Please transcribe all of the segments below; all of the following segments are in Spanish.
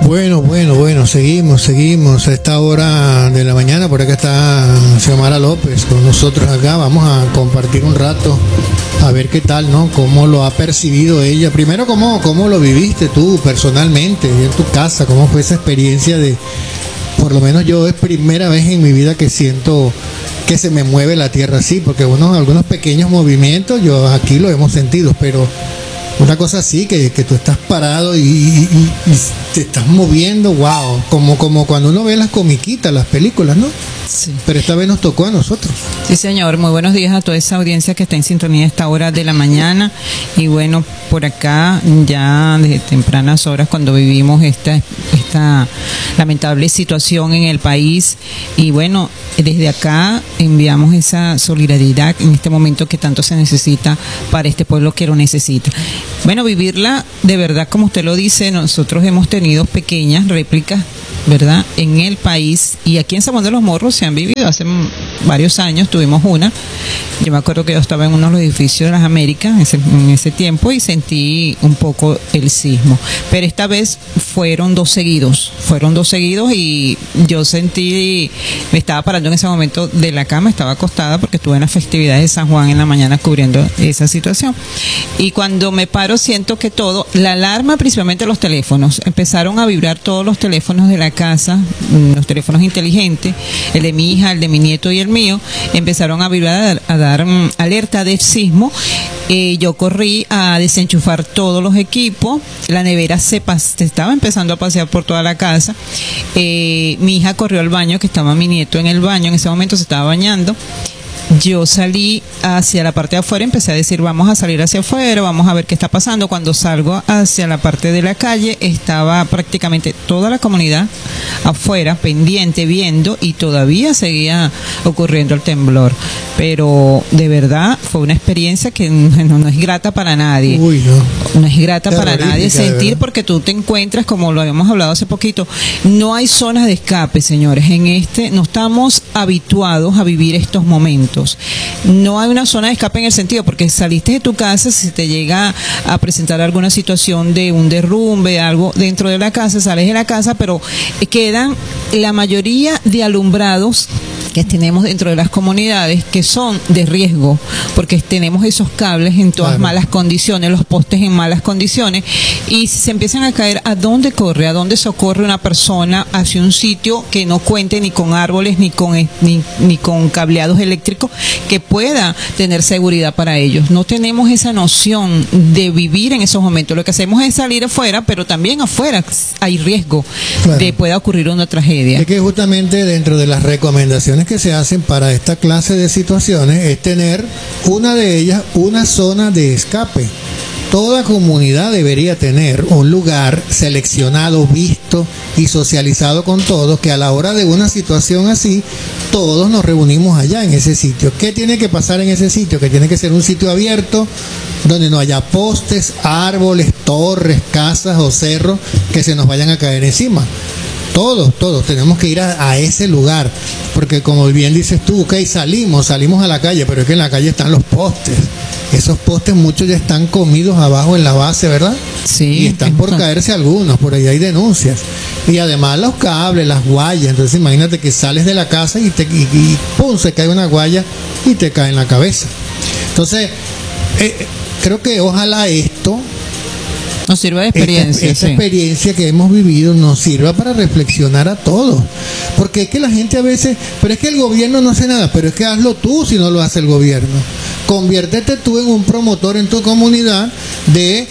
Bueno, seguimos a esta hora de la mañana. Por acá está Xiomara López con nosotros acá. Vamos a compartir un rato a ver qué tal, ¿no? Cómo lo ha percibido ella. Primero, cómo lo viviste tú personalmente en tu casa, cómo fue esa experiencia de, por lo menos yo es primera vez en mi vida que siento que se me mueve la tierra así, porque algunos pequeños movimientos yo aquí lo hemos sentido, pero una cosa así, que tú estás parado y te estás moviendo, wow, como cuando uno ve las comiquitas, las películas, ¿no? Sí. Pero esta vez nos tocó a nosotros. Sí, señor. Muy buenos días a toda esa audiencia que está en sintonía a esta hora de la mañana. Y bueno, por acá ya desde tempranas horas, cuando vivimos esta lamentable situación en el país, y bueno, desde acá enviamos esa solidaridad en este momento que tanto se necesita para este pueblo que lo necesita. Bueno, vivirla de verdad, como usted lo dice, nosotros hemos tenido pequeñas réplicas, ¿verdad?, en el país, y aquí en San Juan de los Morros se han vivido. Hace varios años tuvimos una. Yo me acuerdo que yo estaba en uno de los edificios de las Américas en ese tiempo y sentí un poco el sismo. Pero esta vez fueron dos seguidos y yo sentí, me estaba parando en ese momento de la cama, estaba acostada porque estuve en las festividades de San Juan en la mañana cubriendo esa situación. Y cuando me paro siento que la alarma, principalmente los teléfonos, empezaron a vibrar todos los teléfonos de la casa, los teléfonos inteligentes, el de mi hija, el de mi nieto y el mío, empezaron a vibrar, a dar alerta de sismo. Yo corrí a desenchufar todos los equipos, la nevera se estaba empezando a pasear por toda la casa. Mi hija corrió al baño, que estaba mi nieto en el baño, en ese momento se estaba bañando. Yo salí hacia la parte de afuera, empecé a decir, vamos a salir hacia afuera, vamos a ver qué está pasando. Cuando salgo hacia la parte de la calle, estaba prácticamente toda la comunidad afuera, pendiente, viendo, y todavía seguía ocurriendo el temblor. Pero de verdad fue una experiencia que no es grata para nadie. No es grata para nadie sentir, porque tú te encuentras, como lo habíamos hablado hace poquito, no hay zonas de escape, señores. No estamos habituados a vivir estos momentos. No hay una zona de escape en el sentido, porque saliste de tu casa, si te llega a presentar alguna situación de un derrumbe, algo dentro de la casa, sales de la casa, pero quedan la mayoría de alumbrados que tenemos dentro de las comunidades que son de riesgo, porque tenemos esos cables en todas malas condiciones, los postes en malas condiciones, y si se empiezan a caer, ¿a dónde socorre una persona hacia un sitio que no cuente ni con árboles ni con cableados eléctricos que pueda tener seguridad para ellos? No tenemos esa noción de vivir en esos momentos. Lo que hacemos es salir afuera, pero también afuera hay riesgo de pueda ocurrir una tragedia. Es que justamente dentro de las recomendaciones que se hacen para esta clase de situaciones es tener una de ellas, una zona de escape. Toda comunidad debería tener un lugar seleccionado, visto y socializado con todos, que a la hora de una situación así, todos nos reunimos allá en ese sitio. ¿Qué tiene que pasar en ese sitio? Que tiene que ser un sitio abierto, donde no haya postes, árboles, torres, casas o cerros que se nos vayan a caer encima. Todos tenemos que ir a ese lugar, porque como bien dices tú, ok, salimos a la calle, pero es que en la calle están los postes. Esos postes muchos ya están comidos abajo en la base, ¿verdad? Sí. Y están por caerse algunos, por ahí hay denuncias. Y además los cables, las guayas. Entonces imagínate que sales de la casa y ¡pum!, se cae una guaya y te cae en la cabeza. Entonces, creo que ojalá esto nos sirva de experiencia. Esta experiencia que hemos vivido nos sirva para reflexionar a todos. Porque es que la gente a veces, pero es que el gobierno no hace nada, pero es que hazlo tú si no lo hace el gobierno. Conviértete tú en un promotor en tu comunidad de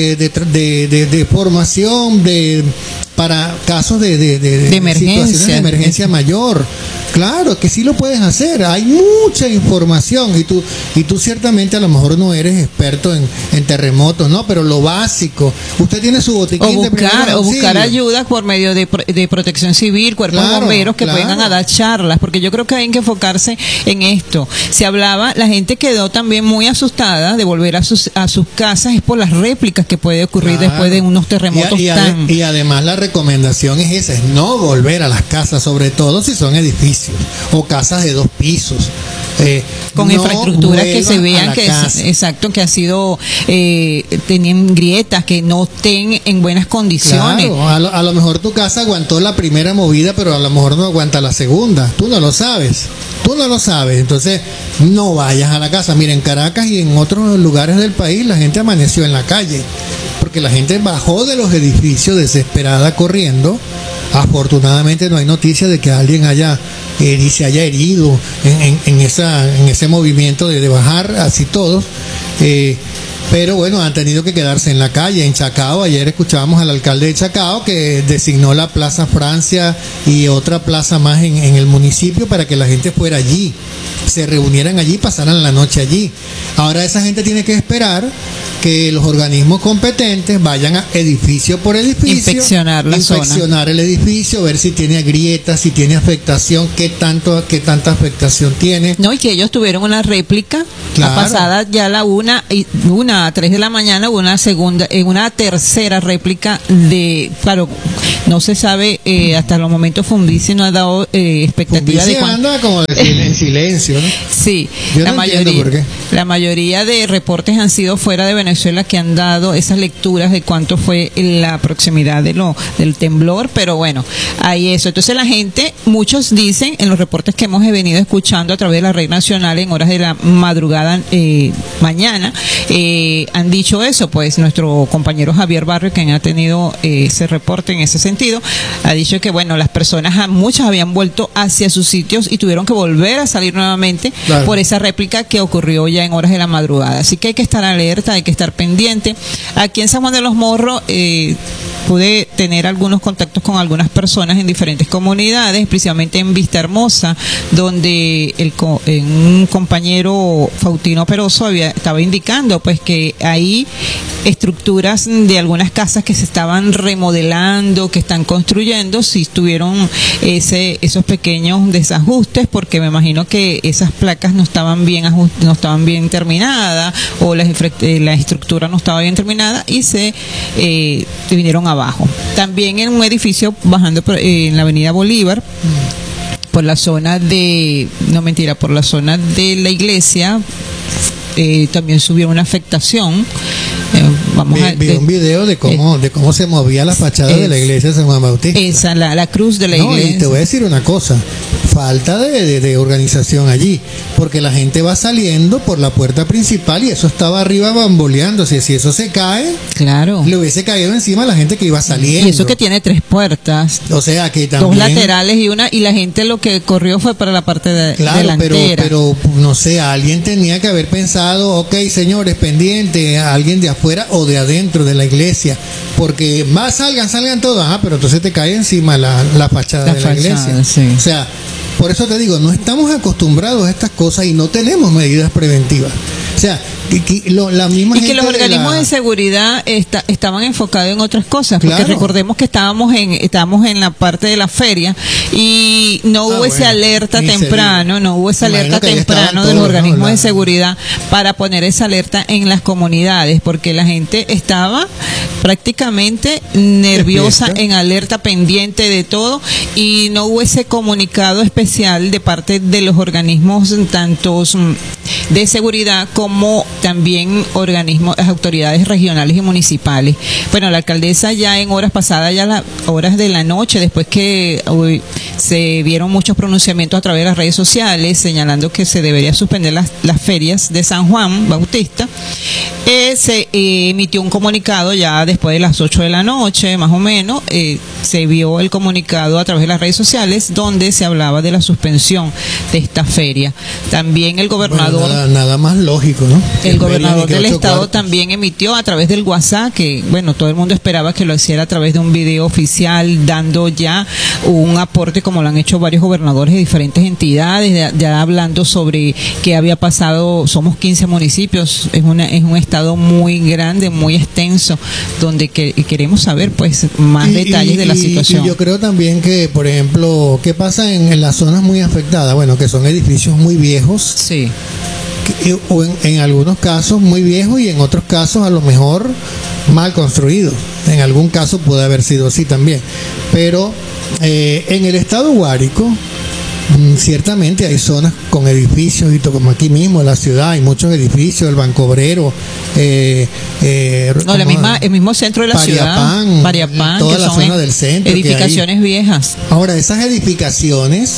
formación, para casos de emergencia, situaciones de emergencia mayor. Claro que sí lo puedes hacer, hay mucha información y tú ciertamente a lo mejor no eres experto en terremotos, ¿no? Pero lo básico, usted tiene su botiquín o buscar ayuda por medio de protección civil, cuerpos de bomberos que vengan a dar charlas, porque yo creo que hay que enfocarse en esto. Se hablaba, la gente quedó también muy asustada de volver a sus casas, es por las réplicas que puede ocurrir después de unos terremotos y además la recomendación es esa, es no volver a las casas, sobre todo si son edificios o casas de 2 pisos. con no infraestructuras que se vuelvan vean a la que casa. exacto, que ha sido tenían grietas, que no estén en buenas condiciones. Claro, a lo mejor tu casa aguantó la primera movida, pero a lo mejor no aguanta la segunda. Tú no lo sabes. Entonces, no vayas a la casa. Mira, en Caracas y en otros lugares del país, la gente amaneció en la calle. Porque la gente bajó de los edificios desesperada corriendo. Afortunadamente no hay noticia de que alguien se haya herido en ese movimiento de bajar así todos. Pero bueno, han tenido que quedarse en la calle. En Chacao, ayer escuchábamos al alcalde de Chacao que designó la Plaza Francia y otra plaza más en el municipio para que la gente fuera allí, se reunieran allí, pasaran la noche allí. Ahora esa gente tiene que esperar que los organismos competentes vayan a edificio por edificio, inspeccionar el edificio, ver si tiene grietas, si tiene afectación, qué tanta afectación tiene. No, y que ellos tuvieron una réplica, Claro. pasada ya la una a 3 de la mañana, una tercera réplica claro, no se sabe, hasta los momentos Fundici no ha dado expectativa de cuánto. Anda como en silencio, ¿no? Sí, Yo no entiendo por qué. la mayoría de reportes han sido fuera de Venezuela que han dado esas lecturas de cuánto fue la proximidad del temblor, pero bueno, hay eso. Entonces la gente, muchos dicen en los reportes que hemos venido escuchando a través de la red nacional en horas de la madrugada mañana, han dicho eso, pues nuestro compañero Javier Barrio, quien ha tenido ese reporte en ese sentido, ha dicho que bueno, las personas, muchas habían vuelto hacia sus sitios y tuvieron que volver a salir nuevamente, claro, por esa réplica que ocurrió ya en horas de la madrugada. Así que hay que estar alerta, hay que estar pendiente. Aquí en San Juan de los Morros pude tener algunos contactos con algunas personas en diferentes comunidades, precisamente en Vista Hermosa, donde un compañero, Faustino Peroso, estaba indicando pues que hay estructuras de algunas casas que se estaban remodelando, que están construyendo, si tuvieron esos pequeños desajustes, porque me imagino que esas placas no estaban bien terminadas, o la estructura no estaba bien terminada y se vinieron abajo. También en un edificio bajando en la avenida Bolívar, por la zona de la iglesia, también subió una afectación. Vi un video de cómo se movía la fachada de la iglesia de San Juan Bautista. Esa, la cruz de la iglesia. Y te voy a decir una cosa, falta de organización allí, porque la gente va saliendo por la puerta principal y eso estaba arriba bamboleándose. Si eso se cae, claro, le hubiese caído encima a la gente que iba saliendo. Y eso que tiene 3 puertas, o sea que también, 2 laterales y la gente lo que corrió fue para la parte delantera. Pero no sé, alguien tenía que haber pensado, ok, señores, pendiente, a alguien de afuera o de adentro de la iglesia, porque salgan todos, pero entonces te cae encima la fachada de la iglesia. Sí. O sea, por eso te digo, no estamos acostumbrados a estas cosas y no tenemos medidas preventivas. O sea, la misma y que los organismos de seguridad estaban enfocados en otras cosas, porque claro, recordemos que estábamos en la parte de la feria y no hubo esa alerta temprano, de los organismos de seguridad para poner esa alerta en las comunidades, porque la gente estaba prácticamente nerviosa, en alerta, pendiente de todo, y no hubo ese comunicado especial de parte de los organismos tantos de seguridad como también las autoridades regionales y municipales. Bueno, la alcaldesa ya en horas pasadas, ya las horas de la noche, después que se vieron muchos pronunciamientos a través de las redes sociales señalando que se debería suspender las ferias de San Juan Bautista, se emitió un comunicado ya después de las 8 de la noche, más o menos, se vio el comunicado a través de las redes sociales donde se hablaba de la suspensión de esta feria. También el gobernador... Bueno, nada más lógico, ¿no? El gobernador del estado también emitió a través del WhatsApp, que bueno, todo el mundo esperaba que lo hiciera a través de un video oficial, dando ya un aporte como lo han hecho varios gobernadores de diferentes entidades, ya hablando sobre qué había pasado. Somos 15 municipios, es un estado muy grande, muy extenso, donde queremos saber pues más detalles de la situación. Y yo creo también que, por ejemplo, ¿qué pasa en las zonas muy afectadas? Bueno, que son edificios muy viejos. Sí. O en algunos casos muy viejos y en otros casos a lo mejor mal construidos. En algún caso puede haber sido así también. Pero en el estado Guárico Ciertamente hay zonas con edificios, y como aquí mismo en la ciudad hay muchos edificios, el Banco Obrero, el mismo centro de la ciudad, Pariapán, toda la zona del centro, edificaciones viejas. Ahora, esas edificaciones,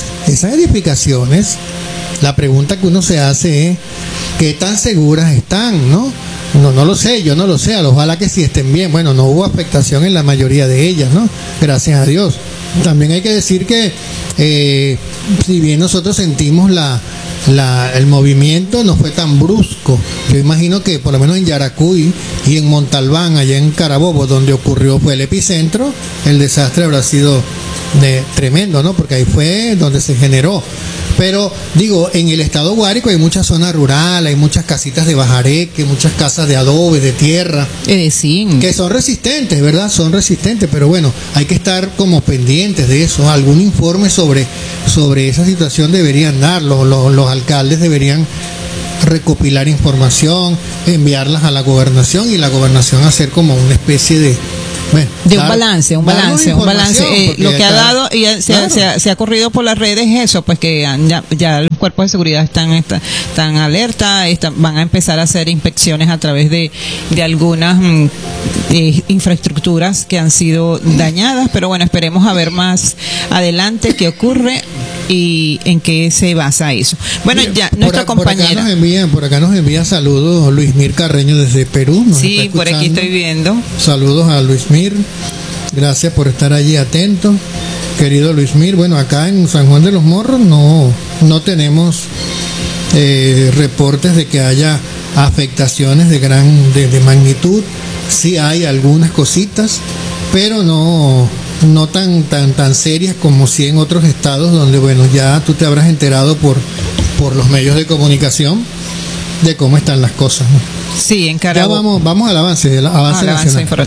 la pregunta que uno se hace es ¿qué tan seguras están, no? No lo sé, yo no lo sé, ojalá que sí estén bien. Bueno, no hubo afectación en la mayoría de ellas, ¿no? Gracias a Dios. También hay que decir que si bien nosotros sentimos el movimiento, no fue tan brusco. Yo imagino que por lo menos en Yaracuy y en Montalbán, allá en Carabobo, donde ocurrió, fue el epicentro, el desastre habrá sido tremendo, ¿no? Porque ahí fue donde se generó. Pero digo, en el estado Guárico hay mucha zona rural, hay muchas casitas de bajareque, muchas casas de adobe, de tierra, que son resistentes, ¿verdad? Son resistentes, pero bueno, hay que estar como pendientes de eso. Algún informe sobre esa situación deberían dar, los alcaldes deberían recopilar información, enviarlas a la gobernación y la gobernación hacer como una especie de un balance. Lo que ha dado y se ha corrido por las redes es eso, pues que ya los cuerpos de seguridad están alerta, van a empezar a hacer inspecciones a través de algunas infraestructuras que han sido dañadas, pero bueno, esperemos a ver más adelante qué ocurre y en qué se basa eso. Bueno, ya nuestra compañera por acá nos envía saludos Luismir Carreño desde Perú. Sí, por aquí estoy viendo. Saludos a Luismir, gracias por estar allí atento, querido Luismir. Bueno, acá en San Juan de los Morros no tenemos reportes de que haya afectaciones de magnitud. Sí hay algunas cositas, pero no tan serias como si en otros estados donde, bueno, ya tú te habrás enterado por los medios de comunicación de cómo están las cosas, ¿no? Sí, en Carabobo. Ya vamos al avance nacional.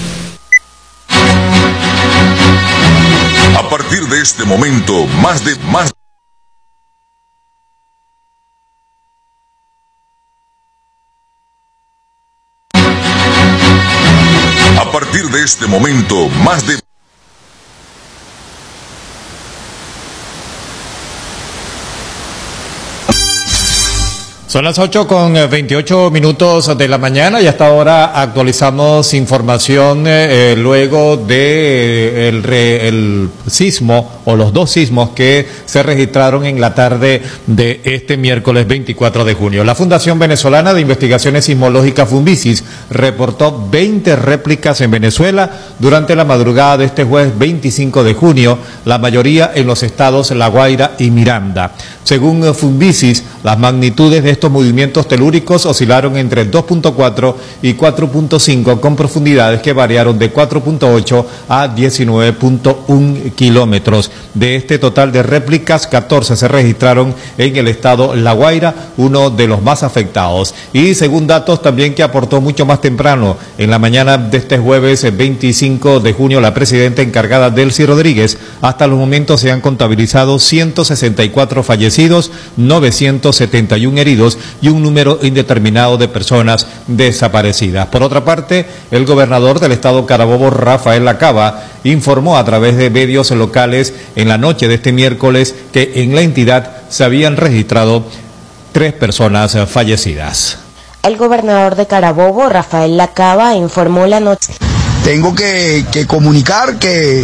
A partir de este momento, más de Son las 8:28 de la mañana y hasta ahora actualizamos información luego de el sismo o los dos sismos que se registraron en la tarde de este miércoles 24 de junio. La Fundación Venezolana de Investigaciones Sismológicas Funvisis reportó 20 réplicas en Venezuela durante la madrugada de este jueves 25 de junio, la mayoría en los estados La Guaira y Miranda. Según Funvisis, las magnitudes de estos movimientos telúricos oscilaron entre 2.4 y 4.5 con profundidades que variaron de 4.8 a 19.1 kilómetros. De este total de réplicas, 14 se registraron en el estado La Guaira, uno de los más afectados. Y según datos también que aportó mucho más temprano, en la mañana de este jueves 25 de junio, la presidenta encargada Delcy Rodríguez, hasta los momentos se han contabilizado 164 fallecidos, 971 heridos y un número indeterminado de personas desaparecidas. Por otra parte, el gobernador del estado Carabobo, Rafael Lacaba, informó a través de medios locales en la noche de este miércoles que en la entidad se habían registrado 3 personas fallecidas. El gobernador de Carabobo, Rafael Lacaba, informó la noche. Tengo que comunicar que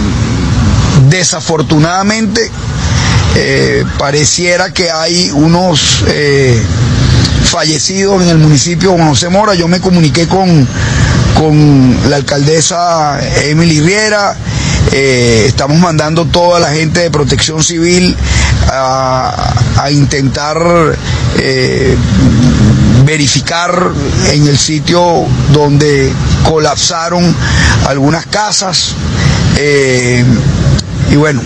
desafortunadamente pareciera que hay unos fallecidos en el municipio de Juan José Mora. Yo me comuniqué con la alcaldesa Emily Riera. Estamos mandando toda la gente de Protección Civil a intentar verificar en el sitio donde colapsaron algunas casas y bueno,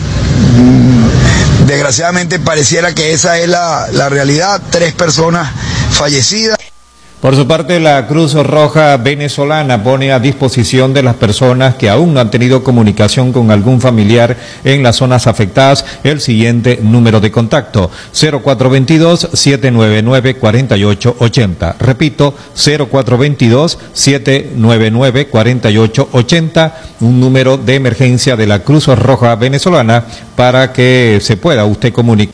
desgraciadamente pareciera que esa es la realidad, 3 personas fallecidas. Por su parte, la Cruz Roja Venezolana pone a disposición de las personas que aún no han tenido comunicación con algún familiar en las zonas afectadas el siguiente número de contacto: 0422-799-4880. Repito, 0422-799-4880, un número de emergencia de la Cruz Roja Venezolana para que se pueda usted comunicar.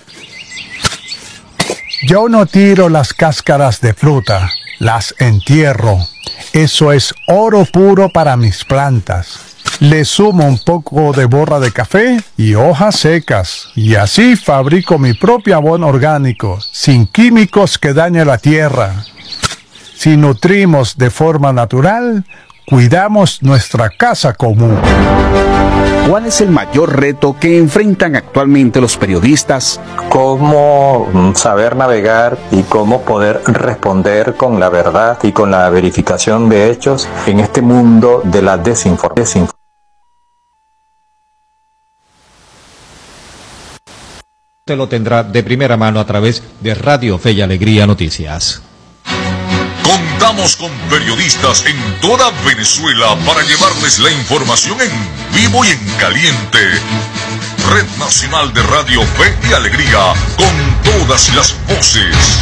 Yo no tiro las cáscaras de fruta, las entierro. Eso es oro puro para mis plantas. Le sumo un poco de borra de café y hojas secas, y así fabrico mi propio abono orgánico, sin químicos que dañen la tierra. Si nutrimos de forma natural, cuidamos nuestra casa común. ¿Cuál es el mayor reto que enfrentan actualmente los periodistas? Cómo saber navegar y cómo poder responder con la verdad y con la verificación de hechos en este mundo de la desinformación. Usted lo tendrá de primera mano a través de Radio Fe y Alegría Noticias. Contamos con periodistas en toda Venezuela para llevarles la información en vivo y en caliente. Red Nacional de Radio Fe y Alegría, con todas las voces.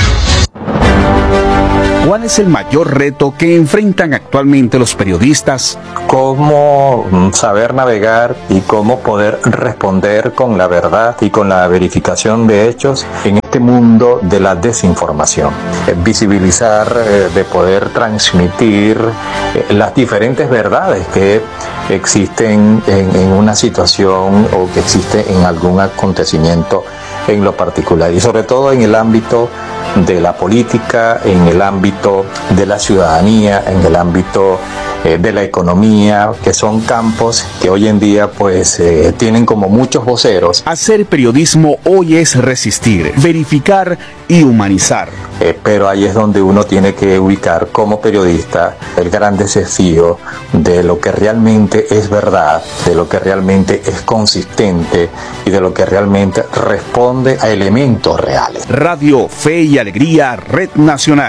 ¿Cuál es el mayor reto que enfrentan actualmente los periodistas? Cómo saber navegar y cómo poder responder con la verdad y con la verificación de hechos en este mundo de la desinformación. Visibilizar, de poder transmitir las diferentes verdades que existen en una situación o que existe en algún acontecimiento en lo particular, y sobre todo en el ámbito de la política, en el ámbito de la ciudadanía, en el ámbito de la economía, que son campos que hoy en día pues tienen como muchos voceros. Hacer periodismo hoy es resistir, verificar y humanizar. Pero ahí es donde uno tiene que ubicar como periodista el gran desafío de lo que realmente es verdad, de lo que realmente es consistente y de lo que realmente responde a elementos reales. Radio Fe y Alegría, Red Nacional.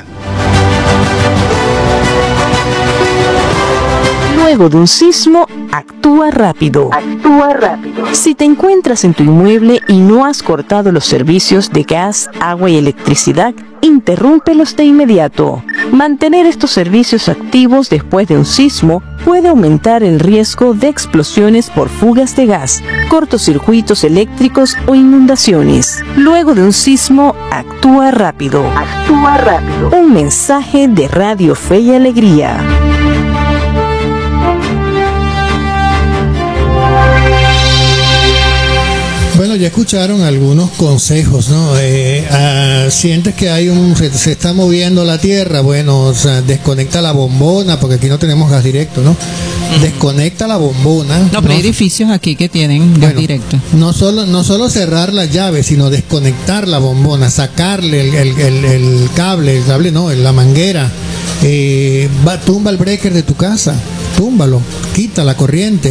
Luego de un sismo, actúa rápido. Actúa rápido. Si te encuentras en tu inmueble y no has cortado los servicios de gas, agua y electricidad, interrúmpelos de inmediato. Mantener estos servicios activos después de un sismo puede aumentar el riesgo de explosiones por fugas de gas, cortocircuitos eléctricos o inundaciones. Luego de un sismo, actúa rápido. Actúa rápido. Un mensaje de Radio Fe y Alegría. Bueno, ya escucharon algunos consejos, ¿no? Sientes que hay se está moviendo la tierra, bueno, o sea, desconecta la bombona, porque aquí no tenemos gas directo, ¿no? Desconecta la bombona. No, pero hay edificios aquí que tienen gas directo. No solo cerrar la llave, sino desconectar la bombona, sacarle el cable, la manguera. Tumba el breaker de tu casa, túmbalo, quita la corriente.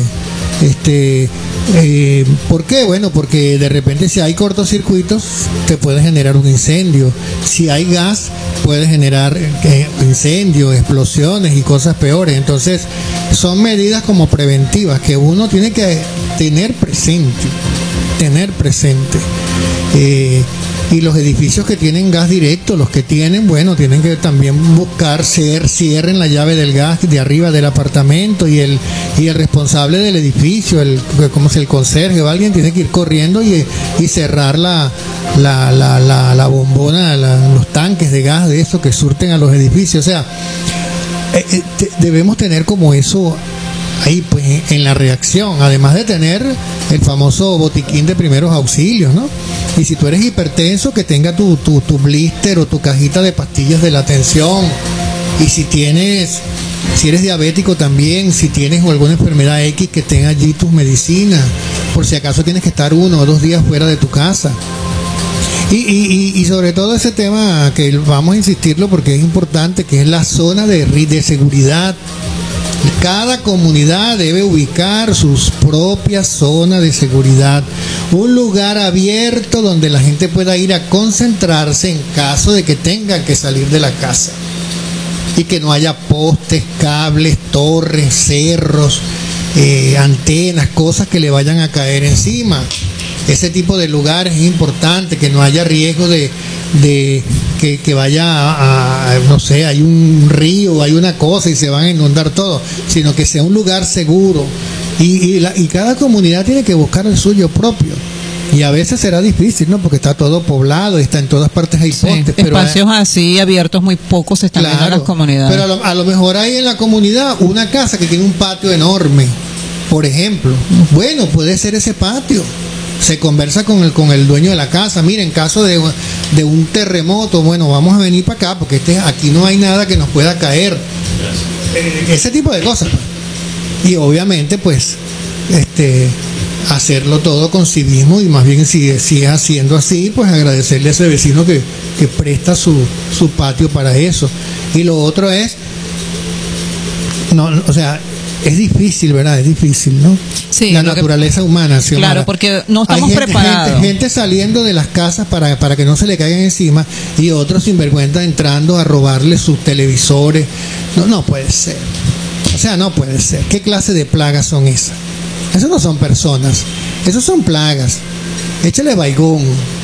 ¿Por qué? Bueno, porque de repente si hay cortocircuitos te puede generar un incendio. Si hay gas puede generar incendios, explosiones y cosas peores. Entonces son medidas como preventivas que uno tiene que tener presente. Y los edificios que tienen gas directo, los que tienen, bueno, tienen que también buscar cierren la llave del gas de arriba del apartamento, y el responsable del edificio, el conserje o alguien tiene que ir corriendo y cerrar la bombona, los tanques de gas de eso que surten a los edificios. O sea, debemos tener como eso ahí pues en la reacción, además de tener el famoso botiquín de primeros auxilios, ¿no? Y si tú eres hipertenso, que tenga tu blister o tu cajita de pastillas de la tensión. Y si eres diabético también, si tienes alguna enfermedad X, que tenga allí tus medicinas, por si acaso tienes que estar 1 o 2 días fuera de tu casa. Y sobre todo ese tema que vamos a insistirlo porque es importante, que es la zona de seguridad. Cada comunidad debe ubicar sus propias zonas de seguridad, un lugar abierto donde la gente pueda ir a concentrarse en caso de que tenga que salir de la casa. y que no haya postes, cables, torres, cerros, antenas, cosas que le vayan a caer encima. Ese tipo de lugares es importante, que no haya riesgo de que vaya no sé, hay un río, hay una cosa y se van a inundar todo, sino que sea un lugar seguro. Y cada comunidad tiene que buscar el suyo propio. Y a veces será difícil, ¿no? Porque está todo poblado y está en todas partes hay postes. Pero espacios así abiertos muy pocos se están viendo en las comunidades. Pero a lo mejor hay en la comunidad una casa que tiene un patio enorme, por ejemplo. Bueno, puede ser ese patio. Se conversa con el dueño de la casa. Mira, en caso de un terremoto, bueno, vamos a venir para acá porque aquí no hay nada que nos pueda caer. Ese tipo de cosas. Y obviamente, pues, hacerlo todo con civismo, y más bien si es haciendo así, pues agradecerle a ese vecino que presta su patio para eso. Y lo otro es, o sea, es difícil, ¿verdad? Es difícil, ¿no? Sí, la naturaleza humana. ¿sí? Claro, porque no estamos preparados. Gente saliendo de las casas para que no se le caigan encima, y otros sinvergüenza entrando a robarle sus televisores. No puede ser. O sea, no puede ser. ¿Qué clase de plagas son esas? Esos no son personas, esos son plagas. Échale baigón.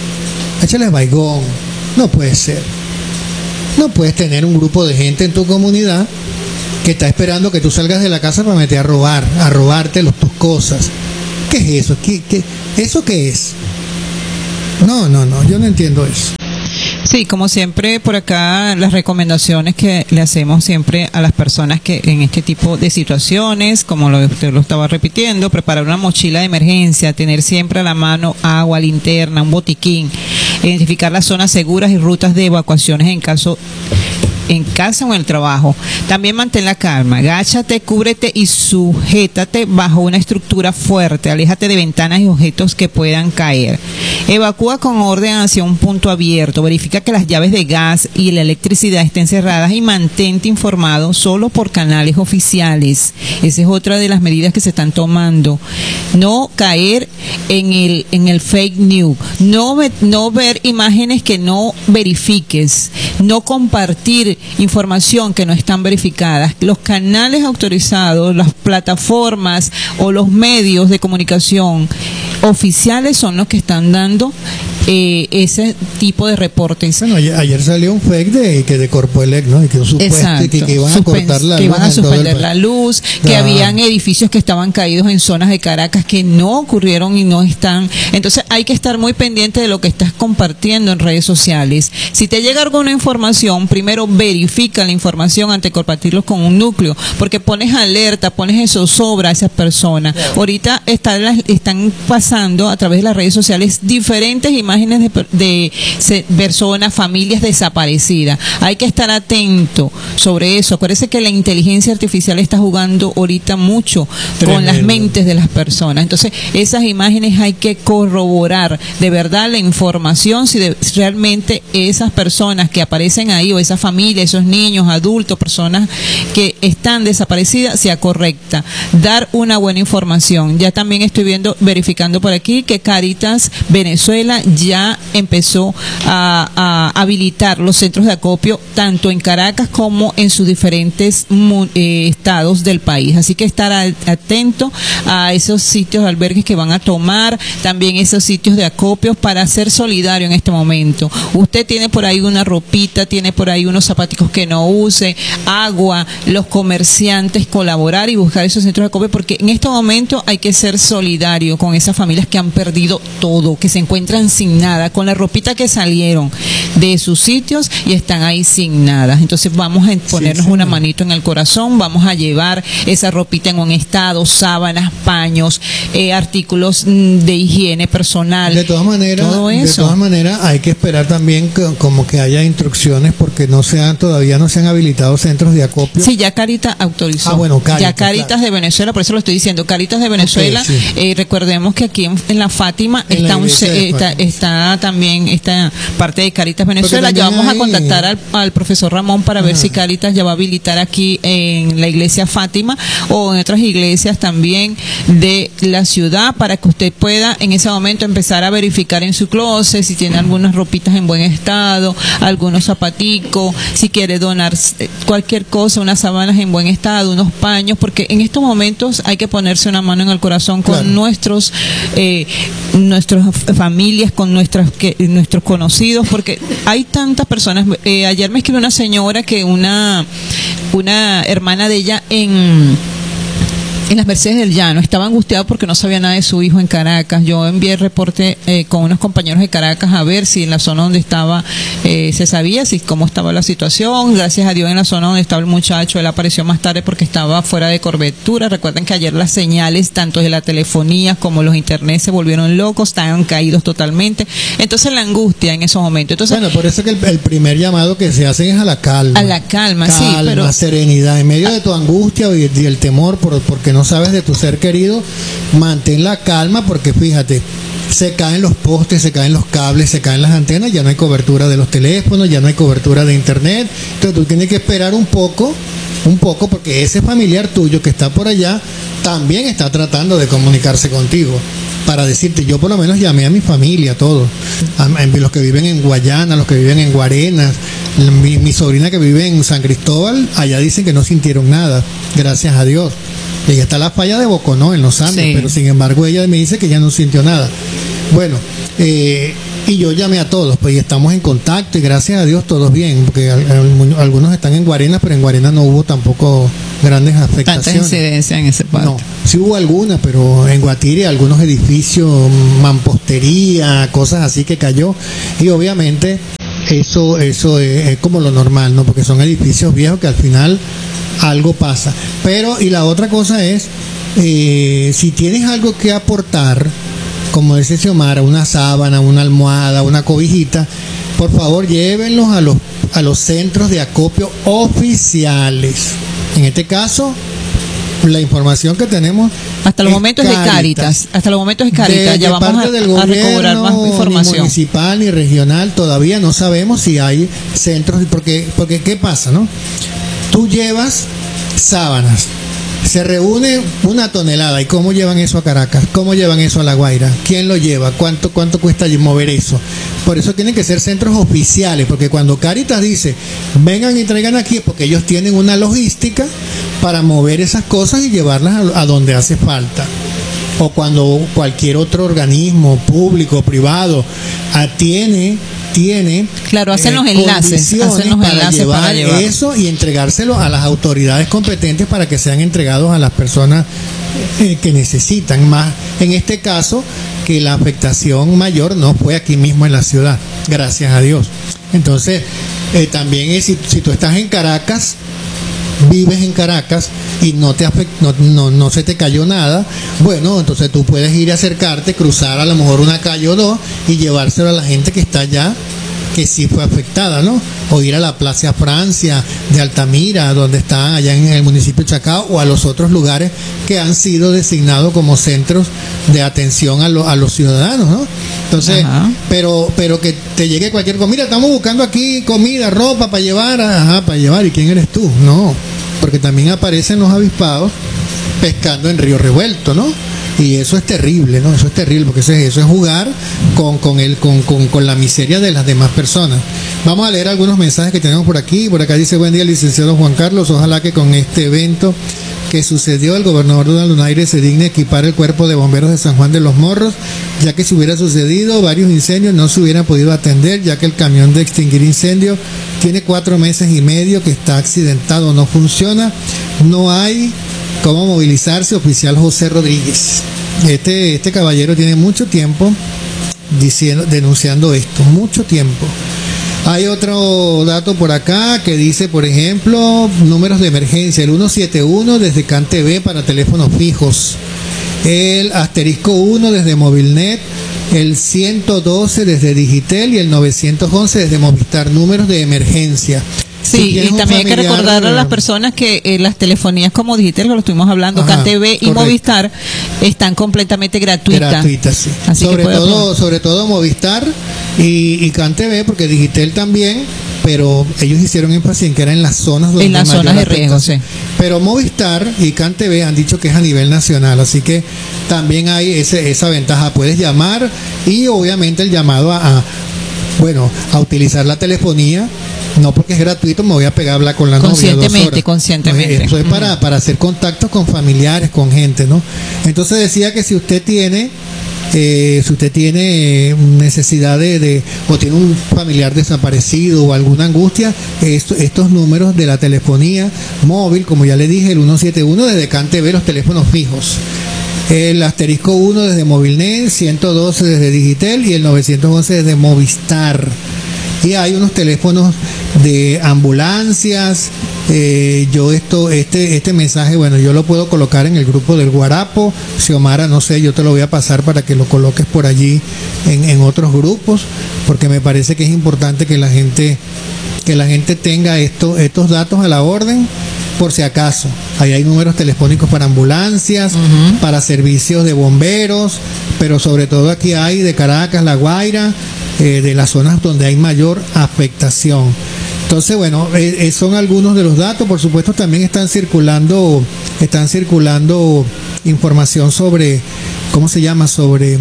No puede ser. No puedes tener un grupo de gente en tu comunidad que está esperando que tú salgas de la casa para meter a robarte tus cosas. ¿Qué es eso? ¿Eso qué es? No, yo no entiendo eso. Sí, como siempre por acá las recomendaciones que le hacemos siempre a las personas que en este tipo de situaciones, como usted lo estaba repitiendo, preparar una mochila de emergencia, tener siempre a la mano agua, linterna, un botiquín, identificar las zonas seguras y rutas de evacuaciones en casa o en el trabajo. También mantén la calma, agáchate, cúbrete y sujétate bajo una estructura fuerte, aléjate de ventanas y objetos que puedan caer. Evacúa con orden hacia un punto abierto, verifica que las llaves de gas y la electricidad estén cerradas y mantente informado solo por canales oficiales. Esa es otra de las medidas que se están tomando. No caer en el fake news, no ver imágenes que no verifiques, no compartir información que no están verificadas. Los canales autorizados, las plataformas o los medios de comunicación oficiales son los que están dando ese tipo de reportes. Bueno, ayer salió un fake de Corpoelec, ¿no? Y que que iban a cortar la luz. Que iban a suspender la luz, que habían edificios que estaban caídos en zonas de Caracas que no ocurrieron y no están. Entonces hay que estar muy pendiente de lo que estás compartiendo en redes sociales. Si te llega alguna información, primero verifica la información antes de compartirlos con un núcleo, porque pones alerta, pones eso sobre a esas personas. Ahorita están pasando a través de las redes sociales diferentes imágenes de personas, familias desaparecidas. Hay que estar atento sobre eso. Acuérdese que la inteligencia artificial está jugando ahorita mucho con las mentes de las personas. Entonces, esas imágenes hay que corroborar de verdad la información, si realmente esas personas que aparecen ahí, o esa familia, esos niños, adultos, personas que están desaparecidas, sea correcta. Dar una buena información. Ya también estoy verificando por aquí que Cáritas Venezuela ya empezó a habilitar los centros de acopio tanto en Caracas como en sus diferentes estados del país. Así que estar atento a esos sitios de albergues que van a tomar, también esos sitios de acopio, para ser solidario en este momento. Usted tiene por ahí una ropita, tiene por ahí unos zapaticos que no use, agua, los comerciantes colaborar y buscar esos centros de acopio, porque en este momento hay que ser solidario con esas familias que han perdido todo, que se encuentran sin nada, con la ropita que salieron de sus sitios y están ahí sin nada. Entonces vamos a ponernos una manito en el corazón, vamos a llevar esa ropita en un estado, sábanas, paños, artículos de higiene personal. De todas maneras hay que esperar también como que haya instrucciones, porque todavía no se han habilitado centros de acopio. Sí, ya Caritas autorizó. Caritas de Venezuela, por eso lo estoy diciendo, Caritas de Venezuela. Okay, sí. Recordemos que aquí en la Fátima está está también esta parte de Cáritas Venezuela. Ya vamos a contactar al profesor Ramón para ver si Cáritas ya va a habilitar aquí en la iglesia Fátima o en otras iglesias también de la ciudad, para que usted pueda en ese momento empezar a verificar en su closet si tiene algunas ropitas en buen estado, algunos zapaticos, si quiere donar cualquier cosa, unas sábanas en buen estado, unos paños, porque en estos momentos hay que ponerse una mano en el corazón con nuestras familias, con nuestros conocidos, porque hay tantas personas. Ayer me escribió una señora que una hermana de ella en las Mercedes del Llano estaba angustiada porque no sabía nada de su hijo en Caracas. Yo envié reporte con unos compañeros de Caracas a ver si en la zona donde estaba se sabía cómo estaba la situación. Gracias a Dios, en la zona donde estaba el muchacho, él apareció más tarde porque estaba fuera de cobertura. Recuerden que ayer las señales tanto de la telefonía como los internet se volvieron locos, estaban caídos totalmente. Entonces la angustia en esos momentos. Entonces, bueno, por eso que el primer llamado que se hace es a la calma. A la calma, sí. Pero serenidad. En medio de tu angustia y el temor porque no sabes de tu ser querido, mantén la calma, porque fíjate, se caen los postes, se caen los cables, se caen las antenas, ya no hay cobertura de los teléfonos, ya no hay cobertura de internet. Entonces tú tienes que esperar un poco, porque ese familiar tuyo que está por allá también está tratando de comunicarse contigo para decirte. Yo por lo menos llamé a mi familia, todos, los que viven en Guayana, los que viven en Guarenas, mi sobrina que vive en San Cristóbal, allá dicen que no sintieron nada, gracias a Dios. Ella está en la falla de Boconó, en los Andes, pero sin embargo ella me dice que ya no sintió nada. Bueno, y yo llamé a todos, pues, y estamos en contacto, y gracias a Dios todos bien, porque algunos están en Guarenas, pero en Guarenas no hubo tampoco grandes afectaciones. Tanta incidencia en ese parte. No, sí hubo algunas, pero en Guatire algunos edificios, mampostería, cosas así que cayó, y obviamente eso es como lo normal, ¿no? Porque son edificios viejos que al final algo pasa. Pero, y la otra cosa es, si tienes algo que aportar, como dice Xiomara, una sábana, una almohada, una cobijita, por favor llévenlos a los centros de acopio oficiales. En este caso, la información que tenemos hasta los momentos de Cáritas, ya vamos a recobrar más información. Ni municipal ni regional, todavía no sabemos si hay centros, porque ¿qué pasa, no? Tú llevas sábanas, se reúne 1 tonelada, ¿y cómo llevan eso a Caracas? ¿Cómo llevan eso a La Guaira? ¿Quién lo lleva? ¿Cuánto cuesta mover eso? Por eso tienen que ser centros oficiales, porque cuando Cáritas dice vengan y traigan aquí, es porque ellos tienen una logística para mover esas cosas y llevarlas a donde hace falta. O cuando cualquier otro organismo público o privado tiene claro, hacen los enlaces para llevar eso y entregárselo a las autoridades competentes para que sean entregados a las personas que necesitan. Más en este caso, que la afectación mayor no fue aquí mismo en la ciudad, gracias a Dios. Entonces también es, si tú estás en Caracas, vives en Caracas y no se te cayó nada, bueno, entonces tú puedes ir a acercarte, cruzar a lo mejor una calle o dos y llevárselo a la gente que está allá, que sí fue afectada, ¿no? O ir a la Plaza Francia de Altamira, donde está allá en el municipio de Chacao, o a los otros lugares que han sido designados como centros de atención a los ciudadanos, ¿no? Entonces, pero que te llegue cualquier cosa, mira, estamos buscando aquí comida, ropa para llevar, ¿y quién eres tú? No, porque también aparecen los avispados pescando en río revuelto, ¿no? Y eso es terrible, ¿no? Eso es terrible, porque eso es jugar con la miseria de las demás personas. Vamos a leer algunos mensajes que tenemos por aquí. Por acá dice: buen día, licenciado Juan Carlos. Ojalá que con este evento que sucedió, el gobernador Donald Donaire se digne equipar el cuerpo de bomberos de San Juan de los Morros, ya que si hubiera sucedido varios incendios no se hubieran podido atender, ya que el camión de extinguir incendios tiene 4 meses y medio que está accidentado, no funciona, no hay cómo movilizarse. Oficial José Rodríguez. Este caballero tiene mucho tiempo denunciando esto, mucho tiempo. Hay otro dato por acá que dice, por ejemplo, números de emergencia: el 171 desde CanTV para teléfonos fijos, el *1 desde Movilnet, el 112 desde Digitel y el 911 desde Movistar. Números de emergencia. Sí, y también hay que recordar a las personas que las telefonías como Digitel, que lo estuvimos hablando, CanTV y Movistar, están completamente gratuitas. Sí. Así sobre todo Movistar y CanTV, porque Digitel también, pero ellos hicieron énfasis en que era en las zonas donde en las zonas de riesgo, sí. Pero Movistar y CanTV han dicho que es a nivel nacional, así que también hay esa ventaja. Puedes llamar y obviamente el llamado a utilizar la telefonía. No porque es gratuito me voy a pegar a hablar con la novia 2 horas. Conscientemente. Eso es para hacer contactos con familiares, con gente, ¿no? Entonces decía que si usted tiene necesidad o tiene un familiar desaparecido o alguna angustia, estos números de la telefonía móvil, como ya le dije, el 171 desde CanTV, los teléfonos fijos, el asterisco 1 desde Movilnet, 112 desde Digitel y el 911 desde Movistar. Y hay unos teléfonos de ambulancias. Este mensaje, yo lo puedo colocar en el grupo del Guarapo. Xiomara, no sé, yo te lo voy a pasar para que lo coloques por allí en otros grupos, porque me parece que es importante que la gente tenga estos datos a la orden, por si acaso. Ahí hay números telefónicos para ambulancias, para servicios de bomberos, pero sobre todo aquí hay de Caracas, La Guaira, de las zonas donde hay mayor afectación. Entonces, son algunos de los datos. Por supuesto, también están circulando información sobre, ¿cómo se llama? Sobre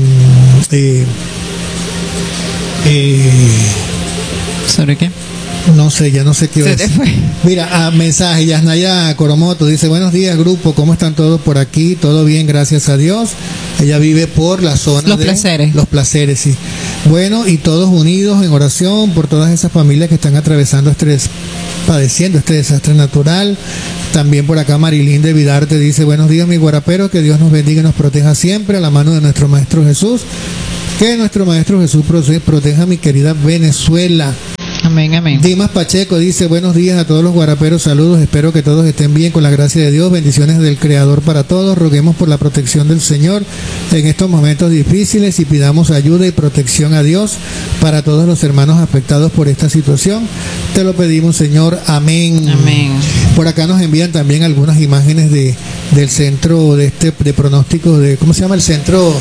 ¿sobre qué? No sé, ya no sé qué se te fue. Mira, mensaje, Yasnaya Coromoto dice: buenos días, grupo, ¿cómo están todos por aquí? Todo bien, gracias a Dios. Ella vive por la zona Los Placeres, sí. Bueno, y todos unidos en oración por todas esas familias que están padeciendo este desastre natural. También por acá Marilyn de Vidarte dice: buenos días, mi guarapero, que Dios nos bendiga y nos proteja siempre, a la mano de nuestro Maestro Jesús. Que nuestro Maestro Jesús proteja a mi querida Venezuela. Amén, amén. Dimas Pacheco dice: buenos días a todos los guaraperos, saludos, espero que todos estén bien con la gracia de Dios, bendiciones del Creador para todos, roguemos por la protección del Señor en estos momentos difíciles y pidamos ayuda y protección a Dios para todos los hermanos afectados por esta situación, te lo pedimos, Señor, amén. Amén. Por acá nos envían también algunas imágenes del centro de pronóstico de, ¿cómo se llama? El centro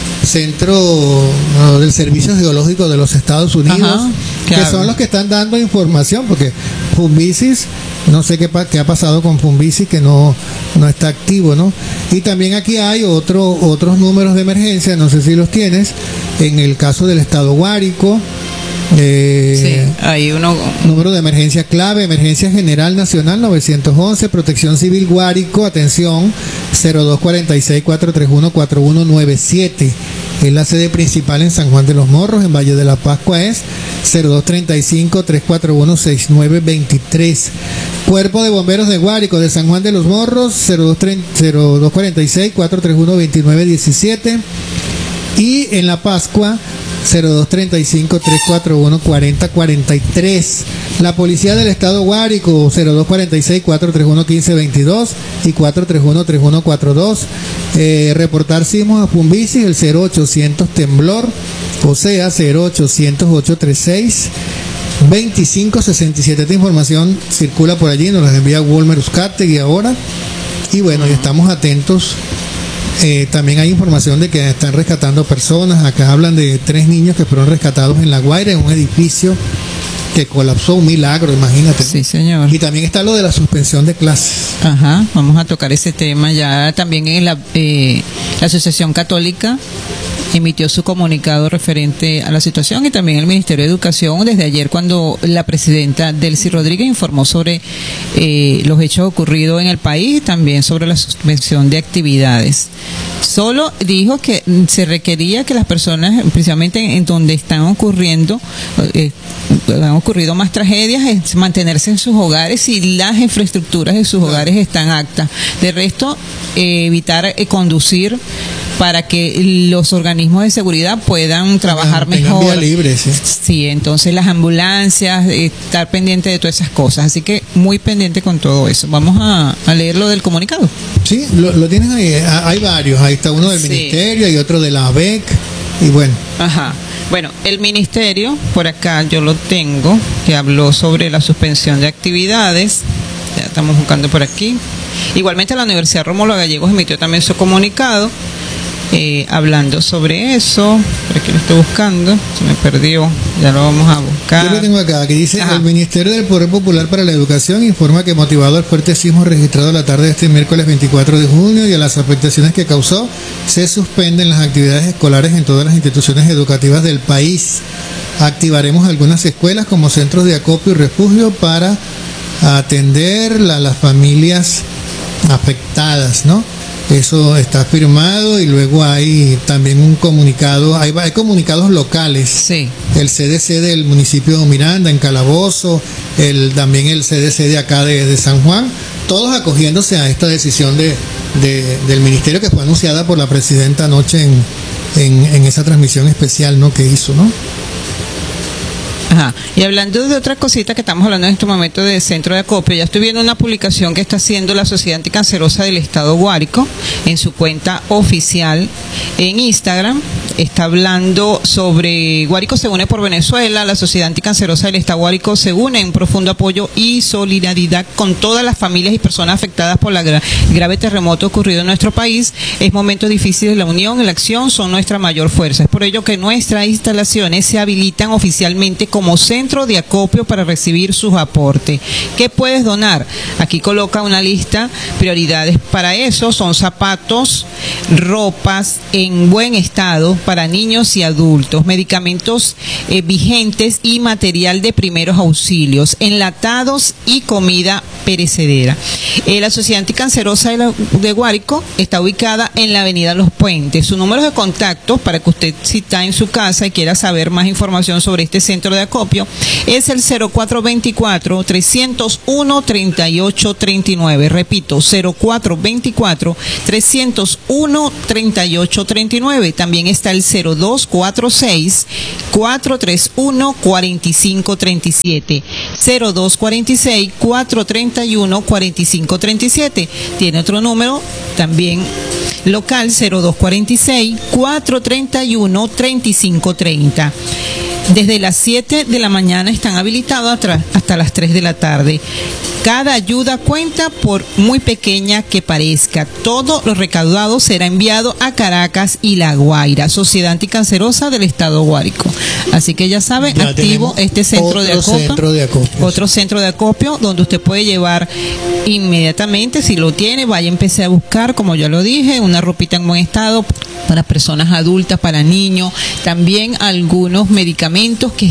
del Servicio Geológico de los Estados Unidos. Ajá, claro. Que son los que están dando información, porque Fumbisis, no sé qué ha pasado con Fumbisis, que no está activo, ¿no? Y también aquí hay otros números de emergencia, no sé si los tienes, en el caso del estado Guárico. Sí, hay número de emergencia clave, emergencia general nacional 911, protección civil Guárico, atención, 0246-431-4197. Es la sede principal en San Juan de los Morros. En Valle de la Pascua es 0235-341-6923. Cuerpo de Bomberos de Guárico de San Juan de los Morros, 0246-431-2917. Y en La Pascua, 0235-341-4043. La Policía del Estado Guárico, 0246-431-1522 y 431-3142. Reportar sismos a Fumbisis, el 0800 temblor, o sea, 0800-836 2567. Esta información circula por allí, nos la envía Walmer Uzcategui ahora. Y y estamos atentos. También hay información de que están rescatando personas. Acá hablan de 3 niños que fueron rescatados en La Guaira, en un edificio que colapsó, un milagro, imagínate. Sí, señor. Y también está lo de la suspensión de clases. Ajá, vamos a tocar ese tema ya también en la Asociación Católica emitió su comunicado referente a la situación, y también el Ministerio de Educación desde ayer, cuando la presidenta Delcy Rodríguez informó sobre los hechos ocurridos en el país, también sobre la suspensión de actividades. Solo dijo que se requería que las personas, precisamente en donde han ocurrido más tragedias, es mantenerse en sus hogares y las infraestructuras de sus hogares están aptas. De resto, evitar conducir para que los organismos de seguridad puedan trabajar mejor. Vía libre, sí. Sí, entonces las ambulancias, estar pendiente de todas esas cosas. Así que muy pendiente con todo eso. Vamos a leer lo del comunicado. Sí, lo tienes ahí. Hay varios. Ahí está uno del ministerio y otro de la ABEC. Y bueno. Ajá. Bueno, el ministerio, por acá yo lo tengo, que habló sobre la suspensión de actividades. Ya estamos buscando por aquí. Igualmente la Universidad Rómulo Gallegos emitió también su comunicado. hablando sobre eso. Por aquí lo estoy buscando, se me perdió, ya lo vamos a buscar. Yo lo tengo acá, que dice: Ajá. El Ministerio del Poder Popular para la Educación informa que, motivado al fuerte sismo registrado la tarde de este miércoles 24 de junio y a las afectaciones que causó, se suspenden las actividades escolares en todas las instituciones educativas del país. Activaremos algunas escuelas como centros de acopio y refugio para atender a las familias afectadas, ¿no? Eso está firmado, y luego hay también un comunicado, hay comunicados locales. Sí. El CDC del municipio de Miranda, en Calabozo, también el CDC de acá de San Juan, todos acogiéndose a esta decisión del ministerio, que fue anunciada por la presidenta anoche en esa transmisión especial, ¿no?, que hizo, ¿no? Ajá. Y hablando de otra cosita que estamos hablando en este momento de centro de acopio, ya estoy viendo una publicación que está haciendo la Sociedad Anticancerosa del Estado Guárico en su cuenta oficial en Instagram. Está hablando sobre Guárico se une por Venezuela. La Sociedad Anticancerosa del Estado Guárico se une en profundo apoyo y solidaridad con todas las familias y personas afectadas por la grave terremoto ocurrido en nuestro país. Es momento difícil de la unión y la acción son nuestra mayor fuerza. Es por ello que nuestras instalaciones se habilitan oficialmente como centro de acopio para recibir sus aportes. ¿Qué puedes donar? Aquí coloca una lista. Prioridades para eso son zapatos, ropas en buen estado para niños y adultos, medicamentos vigentes y material de primeros auxilios, enlatados y comida perecedera. La Sociedad Anticancerosa de Guárico está ubicada en la avenida Los Puentes. Su número de contacto, para que usted, si está en su casa y quiera saber más información sobre este centro de acopio, es el 0424-301-3839. Repito, 0424-301-3839. También está el 0246-431-4537. 0246-431-4537. Tiene otro número también local, 0246-431-3530. Desde las 7 de la mañana están habilitados hasta las 3 de la tarde. Cada ayuda cuenta, por muy pequeña que parezca. Todo lo recaudado será enviado a Caracas y La Guaira, Sociedad Anticancerosa del Estado Guárico. Así que ya saben, ya activo este centro de acopio. Otro centro de acopio donde usted puede llevar inmediatamente, si lo tiene, vaya, empecé a buscar, como ya lo dije, una ropita en buen estado para personas adultas, para niños, también algunos medicamentos que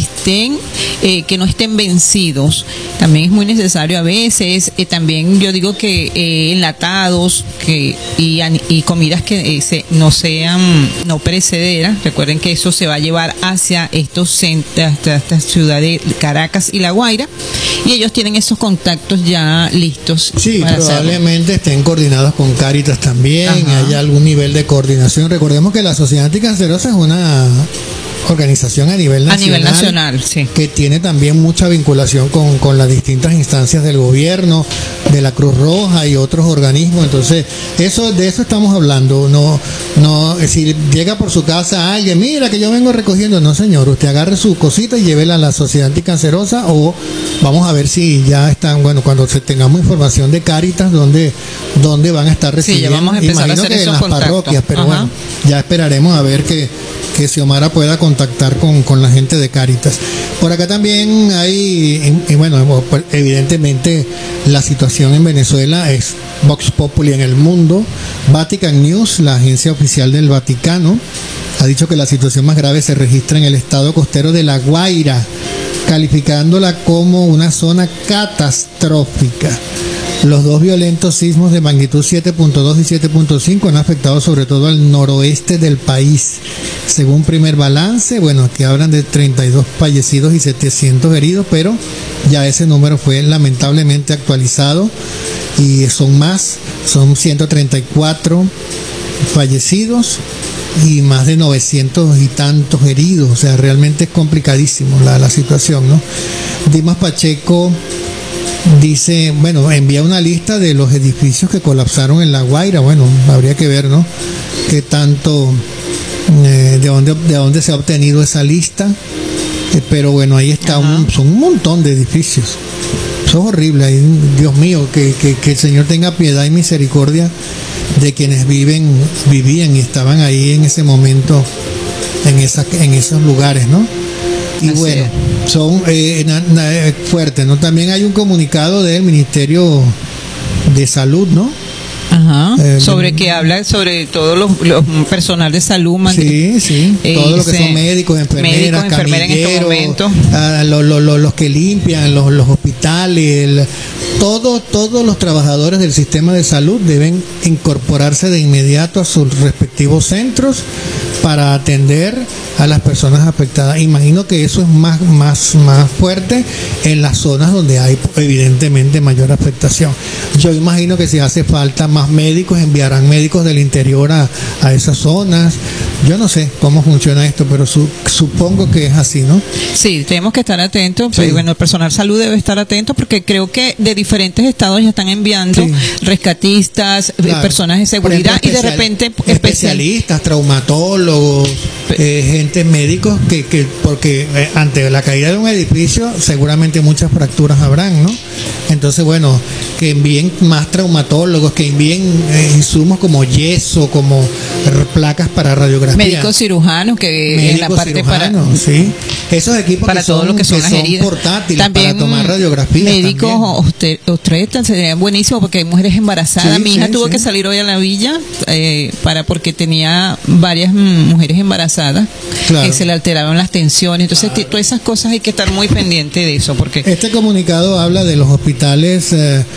no estén vencidos. También es muy necesario a veces, también yo digo que enlatados y comidas que no sean no perecederas. Recuerden que eso se va a llevar hacia estos centros, hasta esta ciudad de Caracas y La Guaira, y ellos tienen esos contactos ya listos. Sí, para probablemente estén coordinados con Cáritas también. Ajá. Haya algún nivel de coordinación. Recordemos que la Sociedad Anticancerosa es una organización a nivel nacional, sí, que tiene también mucha vinculación con las distintas instancias del gobierno, de la Cruz Roja y otros organismos. Entonces, de eso estamos hablando. No, si llega por su casa alguien, mira que yo vengo recogiendo, no señor, usted agarre su cosita y llévela a la Sociedad Anticancerosa, o vamos a ver si ya están, cuando tengamos información de Cáritas, dónde van a estar recibiendo. Sí, ya vamos a empezar a hacer que en las contactos. Parroquias, pero ajá, bueno, ya esperaremos a ver que Xiomara pueda contactar con la gente de Cáritas. Por acá también hay, evidentemente la situación en Venezuela es Vox Populi en el mundo. Vatican News, la agencia oficial del Vaticano, ha dicho que la situación más grave se registra en el estado costero de La Guaira, calificándola como una zona catastrófica. Los dos violentos sismos de magnitud 7.2 y 7.5 han afectado sobre todo al noroeste del país. Según primer balance, aquí hablan de 32 fallecidos y 700 heridos, pero ya ese número fue lamentablemente actualizado y son 134 fallecidos y más de 900 y tantos heridos. O sea, realmente es complicadísimo la situación, ¿no? Dimas Pacheco dice, envía una lista de los edificios que colapsaron en La Guaira. Habría que ver, ¿no?, qué tanto, de dónde se ha obtenido esa lista. Pero ahí está, son un montón de edificios. Eso es horrible. Dios mío, que el Señor tenga piedad y misericordia de quienes vivían y estaban ahí en ese momento, en esos lugares, ¿no? Y Así bueno, es. son fuertes, ¿no? También hay un comunicado del Ministerio de Salud, ¿no? Ajá. Sobre que habla sobre todo los personal de salud. Sí, todo lo que son médicos, enfermeras, en este momento. Los que limpian los hospitales, todos los trabajadores del sistema de salud deben incorporarse de inmediato a sus respectivos centros para atender a las personas afectadas. Imagino que eso es más fuerte en las zonas donde hay evidentemente mayor afectación. Yo imagino que si hace falta más médicos, enviarán médicos del interior a esas zonas. Yo no sé cómo funciona esto, pero supongo que es así, ¿no? Sí, tenemos que estar atentos. Sí. Bueno, el personal salud debe estar atento porque creo que de diferentes estados ya están enviando rescatistas, Claro. personas de seguridad y de repente especialistas, traumatólogos, gente médicos que porque ante la caída de un edificio seguramente muchas fracturas habrán, ¿no? Entonces, bueno, que envíen más traumatólogos, que envíen insumos como yeso, como placas para radiografía. médicos cirujanos que en la parte sí. Esos equipos para que son, todo lo que son las heridas portátiles también para tomar radiografías. Médicos obstetras sería buenísimo porque hay mujeres embarazadas. Sí, Mi hija sí, tuvo sí. que salir hoy a la villa porque tenía varias mujeres embarazadas Claro. que se le alteraron las tensiones. Entonces todas esas cosas hay que estar muy pendiente de eso porque Este comunicado habla de los hospitales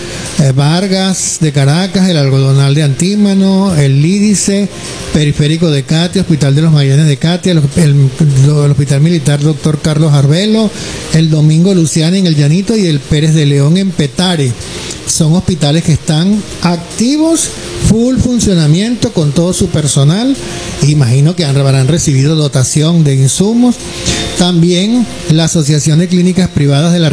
Vargas de Caracas, el Algodonal de Antímano, el Lídice, Periférico de Catia, Hospital de los Magallanes de Catia, el Hospital Militar Dr. Carlos Arbelo, el Domingo Luciana en el Llanito y el Pérez de León en Petare. Son hospitales que están activos, full funcionamiento con todo su personal. Imagino que habrán recibido dotación de insumos. También la Asociación de Clínicas Privadas de la